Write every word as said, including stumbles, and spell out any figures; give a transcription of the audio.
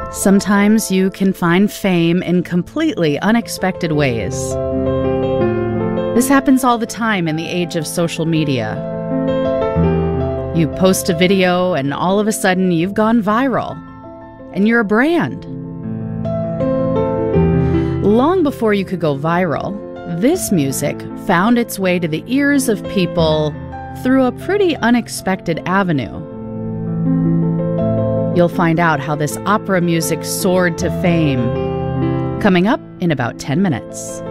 Sometimes you can find fame in completely unexpected ways. This happens all the time in the age of social media. You post a video and all of a sudden you've gone viral, and you're a brand. Long before you could go viral, this music found its way to the ears of people through a pretty unexpected avenue. You'll find out how this opera music soared to fame, coming up in about ten minutes.